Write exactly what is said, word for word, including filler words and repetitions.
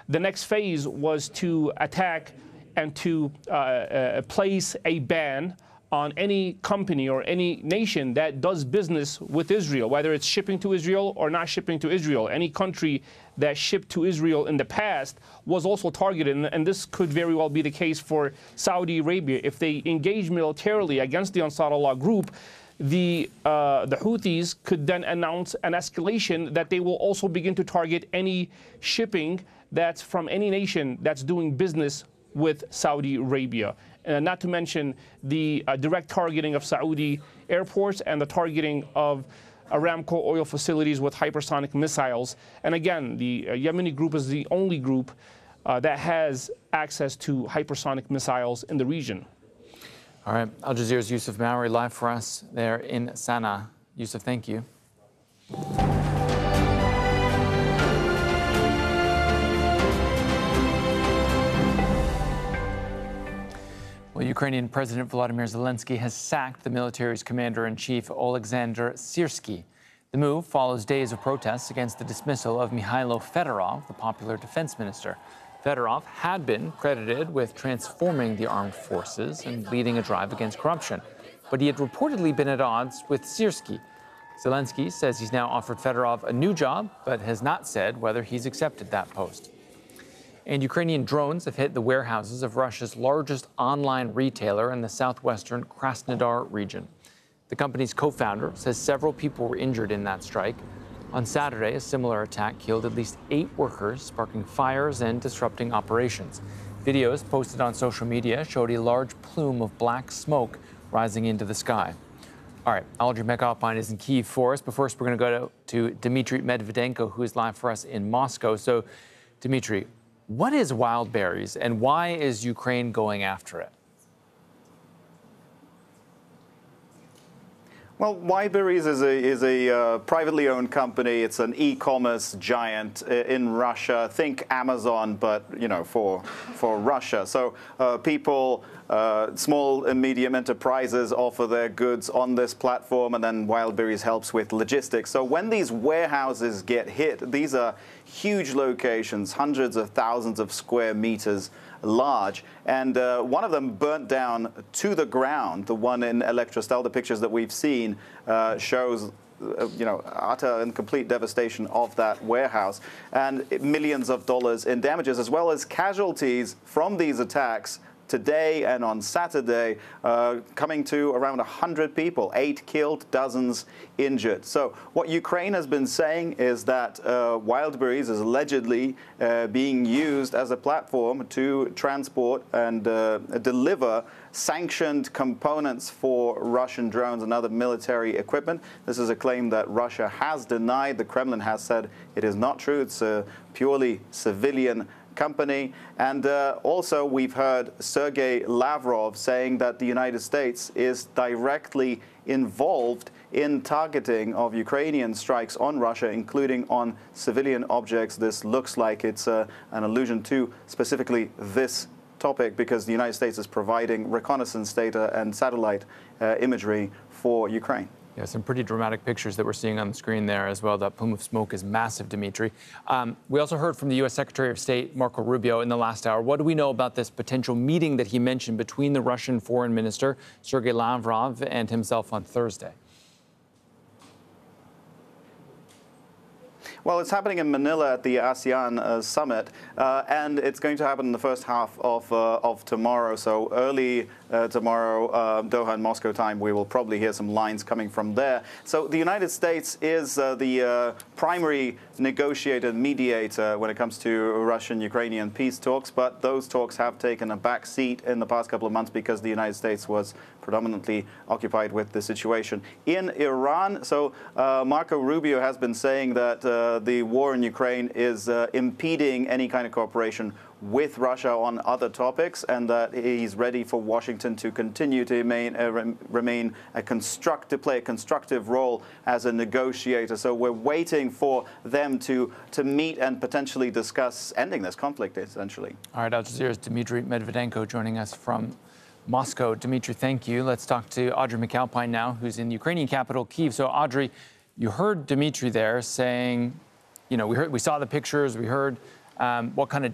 The next phase was to attack and to uh, uh, place a ban on any company or any nation that does business with Israel, whether it's shipping to Israel or not shipping to Israel. Any country that shipped to Israel in the past was also targeted, and, and this could very well be the case for Saudi Arabia. If they engage militarily against the Ansar Allah group, the, uh, the Houthis could then announce an escalation that they will also begin to target any shipping that's from any nation that's doing business with Saudi Arabia. Uh, not to mention the uh, direct targeting of Saudi airports and the targeting of Aramco oil facilities with hypersonic missiles. And again, the uh, Yemeni group is the only group uh, that has access to hypersonic missiles in the region. All right, Al Jazeera's Yusuf Mowry live for us there in Sana'a. Yusuf, thank you. Well, Ukrainian President Volodymyr Zelensky has sacked the military's commander-in-chief, Oleksandr Syrsky. The move follows days of protests against the dismissal of Mikhailo Fedorov, the popular defense minister. Fedorov had been credited with transforming the armed forces and leading a drive against corruption, but he had reportedly been at odds with Syrsky. Zelensky says he's now offered Fedorov a new job, but has not said whether he's accepted that post. And Ukrainian drones have hit the warehouses of Russia's largest online retailer in the southwestern Krasnodar region. The company's co-founder says several people were injured in that strike. On Saturday, a similar attack killed at least eight workers, sparking fires and disrupting operations. Videos posted on social media showed a large plume of black smoke rising into the sky. All right, Audrey McAlpine is in Kyiv for us, but first we're going to go to, to Dmitry Medvedenko, who is live for us in Moscow. So, Dmitry, what is wild berries, and why is Ukraine going after it? Well, Wildberries is a, is a uh, privately owned company. It's an e-commerce giant in Russia. Think Amazon, but, you know, for, for Russia. So uh, people, uh, small and medium enterprises offer their goods on this platform, and then Wildberries helps with logistics. So when these warehouses get hit, these are huge locations, hundreds of thousands of square meters large, and uh, one of them burnt down to the ground. The one in Elektrostal, the pictures that we've seen uh, shows uh, you know, utter and complete devastation of that warehouse, and millions of dollars in damages, as well as casualties from these attacks today and on Saturday, uh, coming to around one hundred people, eight killed, dozens injured. So what Ukraine has been saying is that uh, Wildberries is allegedly uh, being used as a platform to transport and uh, deliver sanctioned components for Russian drones and other military equipment. This is a claim that Russia has denied. The Kremlin has said it is not true. It's a purely civilian company. And uh, also we've heard Sergei Lavrov saying that the United States is directly involved in targeting of Ukrainian strikes on Russia, including on civilian objects. This looks like it's uh, an allusion to specifically this topic, because the United States is providing reconnaissance data and satellite uh, imagery for Ukraine. Yeah, some pretty dramatic pictures that we're seeing on the screen there as well. That plume of smoke is massive, Dmitry. Um, we also heard from the U S Secretary of State, Marco Rubio, in the last hour. What do we know about this potential meeting that he mentioned between the Russian Foreign Minister, Sergei Lavrov, and himself on Thursday? Well, it's happening in Manila at the ASEAN uh, summit, uh, and it's going to happen in the first half of, uh, of tomorrow. So early uh, tomorrow, uh, Doha and Moscow time, we will probably hear some lines coming from there. So the United States is uh, the uh, primary negotiator, mediator when it comes to Russian-Ukrainian peace talks, but those talks have taken a back seat in the past couple of months because the United States was predominantly occupied with the situation in Iran. So uh, Marco Rubio has been saying that uh, the war in Ukraine is uh, impeding any kind of cooperation with Russia on other topics, and that he's ready for Washington to continue to remain, uh, remain a constructive, play a constructive role as a negotiator. So we're waiting for them to, to meet and potentially discuss ending this conflict, essentially. All right, Al Jazeera's Dmitry Medvedenko joining us from Moscow. Dmitry, thank you. Let's talk to Audrey McAlpine now, who's in the Ukrainian capital, Kyiv. So, Audrey, you heard Dmitry there saying, you know, we heard, we saw the pictures, we heard um, what kind of